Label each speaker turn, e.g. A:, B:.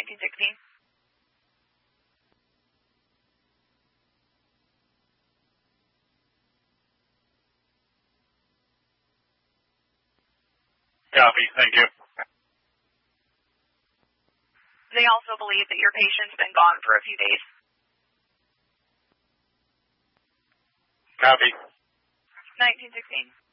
A: 1916.
B: Copy. Thank you.
A: They also believe that your patient's been gone for a few days.
B: Copy.
A: 1916.